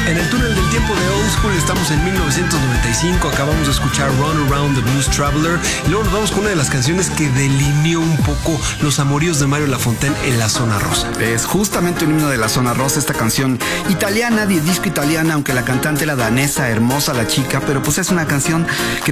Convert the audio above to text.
En el túnel del tiempo de Old School estamos en 1995, acabamos de escuchar Run Around the Blues Traveler y luego nos vamos con una de las canciones que delineó un poco los amoríos de Mario Lafontaine en la zona rosa. Es justamente un himno de la zona rosa, esta canción italiana, de disco italiana, aunque la cantante era danesa, hermosa la chica, pero pues es una canción que